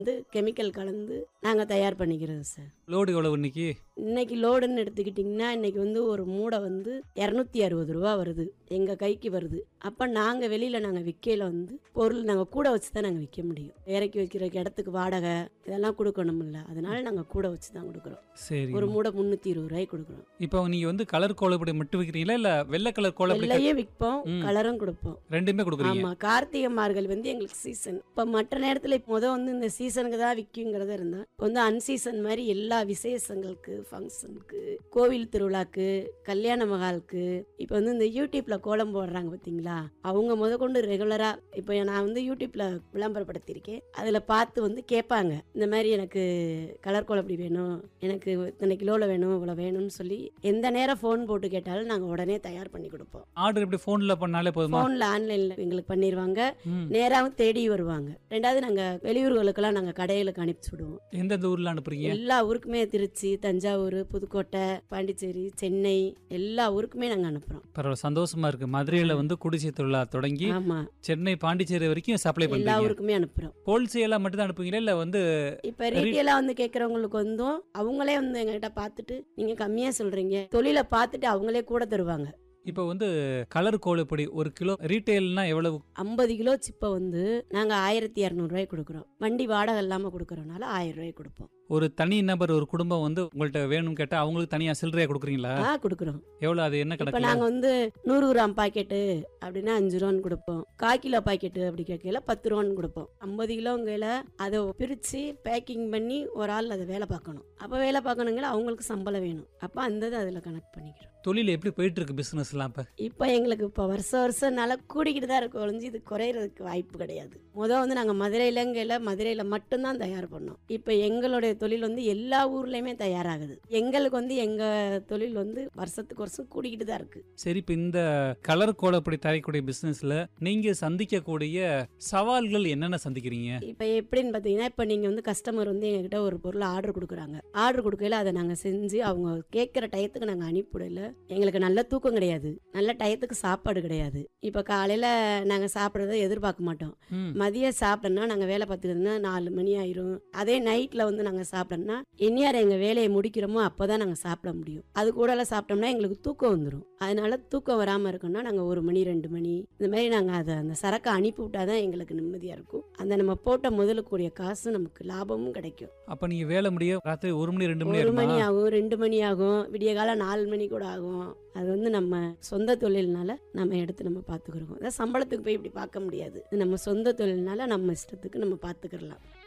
வந்து கெமிக்கல் கலந்து நாங்கள் தயார் பண்ணிக்கிறது சார். லோடு எவ்வளவு இன்னைக்கு? இன்னைக்கு லோடுன்னு எடுத்துக்கிட்டிங்கன்னா இன்னைக்கு வந்து ஒரு மூடை வந்து 260 ரூபா வருது, எங்கள் கைக்கு வருது. அப்போ நாங்கள் வெளியில் நாங்கள் விற்கையில் வந்து பொருள் நாங்கள் கூட வச்சு தான் நாங்கள் விற்க முடியும். இறக்கி வைக்கிற இடத்துக்கு வாடகை இதெல்லாம் கொடுக்கணும்ல, அதனால நாங்கள் கூட வச்சு தான் கொடுக்குறோம். சரி. ஒரு மூடை 320 ரூபாய்க்கு கொடுக்குறோம். இப்போ நீங்க வந்து கலர் கோலப்பொடி மட்டும் விற்கிறீங்களா இல்ல வெள்ளை கலர் கோலப்பொடி? வெள்ளையே விற்போம், கலரும் கொடுப்போம். ரெண்டுமே கொடுக்குறீங்க? ஆமா, கார்த்திகை மார்கழி வந்து எங்களுக்கு சீசன். இப்போ மற்ற நேரத்தில் வந்து இந்த சீசனுக்கு தான் விற்குங்கிறத இருந்தால் இப்போ வந்து அன்சீசன் மாதிரி எல்லா விசேஷங்களுக்கு, ஃபங்க்ஷனுக்கு, கோவில் திருவிழாக்கு, கல்யாண மகாலுக்கு, இப்போ வந்து இந்த யூடியூப்ல கோலம் போடுறாங்க பார்த்தீங்களா, அவங்க கொண்டு ரெகுலரா இப்போ நான் வந்து யூடியூப்ல விளம்பரப்படுத்தியிருக்கேன். அதில் பார்த்து வந்து கேட்பாங்க, இந்த மாதிரி எனக்கு கலர் கோலப்பொடி வேணும், எனக்கு இத்தனை கிலோவில் வேணும், இவ்வளோ வேணும்னு சொல்லி எந்த நேரம் ஃபோன் போட்டு கேட்டாலும் நாங்கள் உடனே தயார் பண்ணி கொடுப்போம். ஆர்டர் எப்படி ஃபோன்ல பண்ணாலே போதுமா? ஃபோன்ல ஆன்லைன்ல எங்களுக்கு பண்ணிடுவாங்க, நேராகவும் தேடி வருவாங்க. ரெண்டாவது நாங்கள் வெளியூர்களுக்கெல்லாம் நாங்கள் கடைகளுக்கு அனுப்பிச்சு விடுவோம். எந்தெந்த ஊர்ல அனுப்புறீங்க? எல்லா ஊருக்குமே, திருச்சி, தஞ்சாவூர், புதுக்கோட்டை, பாண்டிச்சேரி, சென்னை, எல்லா ஊருக்குமே நாங்கள் அனுப்புறோம். பரவாயில்ல, சந்தோஷமா இருக்கு. மதுரையில வந்து குடிசை தொழிலா தொடங்கி ஆமா, சென்னை, பாண்டிச்சேரி வரைக்கும் சப்ளை எல்லா பண்றீங்க. ஊருக்குமே அனுப்புறோம். ஹோல்சேலா மட்டும் தான் அனுப்புவீங்களா இல்ல வந்து? இப்ப ரீட்டெயிலா வந்து கேட்கறவங்களுக்கு வந்து அவங்களே வந்து எங்ககிட்ட பார்த்துட்டு நீங்க கம்மியா சொல்றீங்க, தொழிலை பார்த்துட்டு அவங்களே கூட தருவாங்க. இப்போ வந்து கலர் கோலப்பொடி ஒரு கிலோ ரீட்டைல்னா எவ்வளவு? 50 கிலோ சிப்பை வந்து நாங்க 1200 ரூபாய்க்கு கொடுக்குறோம். வண்டி வாடகை இல்லாம கொடுக்கறதுனால 1000 ரூபாய்க்கு கொடுப்போம். ஒரு தனி நபர், ஒரு குடும்பம் வந்து உங்கள்ட்ட வேணும் கேட்டா அவங்களுக்கு தனியா சில்லறையா கொடுக்குறீங்களா? கொடுக்குறோம். எவ்வளவு, அது என்ன இப்ப கணக்கு? நாங்க வந்து 100 கிராம் பாக்கெட்டு அப்படின்னா 5 ரூபான்னு கொடுப்போம். 1/4 கிலோ பாக்கெட்டு அப்படி கேட்கல 10 ரூபான்னு கொடுப்போம். 50 கிலோங்கையில அதை பிரிச்சு பேக்கிங் பண்ணி ஒரு ஆள் அதை வேலை பார்க்கணும். அப்ப வேலை பார்க்கணுங்கள அவங்களுக்கு சம்பளம் வேணும். அப்ப அந்த அதுல கனெக்ட் பண்ணிக்கிறோம். தொழில் எப்படி போயிட்டு இருக்கு பிசினஸ் எல்லாம்? இப்ப எங்களுக்கு இப்ப வருஷம் நல்லா கூடிக்கிட்டு தான் இருக்கு, ஒழிஞ்சு இது குறையறதுக்கு வாய்ப்பு கிடையாது. வந்து நாங்க மதுரையில மட்டும்தான் தயார் பண்ணோம். இப்ப எங்களுடைய தொழில் வந்து எல்லா ஊர்லயுமே தயாராகுது. எங்களுக்கு வந்து எங்க தொழில் வந்து வருஷத்துக்கு வருஷம் கூடிக்கிட்டு தான் இருக்கு. சரி, இப்ப இந்த கலர் கோலப்பொடி தயாரிக்கக்கூடிய பிசினஸ்ல நீங்க சந்திக்கக்கூடிய சவால்கள் என்னென்ன சந்திக்கிறீங்க? இப்ப எப்படின்னு பாத்தீங்கன்னா, இப்ப நீங்க வந்து கஸ்டமர் வந்து எங்ககிட்ட ஒரு பொருள் ஆர்டர் கொடுக்குறாங்க. ஆர்டர் கொடுக்கல அதை நாங்க செஞ்சு அவங்க கேட்கிற டயத்துக்கு நாங்க அனுப்பிவிடல, எங்களுக்கு நல்ல தூக்கம் கிடையாது, நல்ல டயத்துக்கு சாப்பாடு கிடையாது. இப்ப காலையில நாங்க சாப்பிடறத எதிர்பார்க்க மாட்டோம். மதியம் சாப்பிடணும்னா நாங்க வேலை பார்த்துக்கிறதுனா 4 மணி ஆயிரும். அதே நைட்ல வந்து நாங்க சாப்பிடணும்னா இனியார் எங்க வேலையை முடிக்கிறோமோ அப்பதான் நாங்க சாப்பிட முடியும். அது கூட எல்லாம் சாப்பிட்டோம்னா எங்களுக்கு தூக்கம் வந்துடும். அதனால தூக்கம் வராம இருக்கணும்னா நாங்க 1 மணி 2 மணி இந்த மாதிரி நாங்க அதை அந்த சரக்கை அனுப்பி விட்டாதான் எங்களுக்கு நிம்மதியா இருக்கும். அந்த நம்ம போட்ட முதலுக்குரிய காசு நமக்கு லாபமும் கிடைக்கும். அப்ப நீங்க வேலை முடிய ராத்திரி 1 மணி 2 மணி 1 மணி ஆகும், 2 மணி ஆகும், விடிய காலம் 4 மணி கூட ஆகும். அது வந்து நம்ம சொந்த தொழில்னால நம்ம எடுத்து நம்ம பாத்துக்கிறோம். அதான் சம்பளத்துக்கு போய் இப்படி பார்க்க முடியாது. நம்ம சொந்த தொழில்னால நம்ம இஷ்டத்துக்கு நம்ம பாத்துக்கலாம்.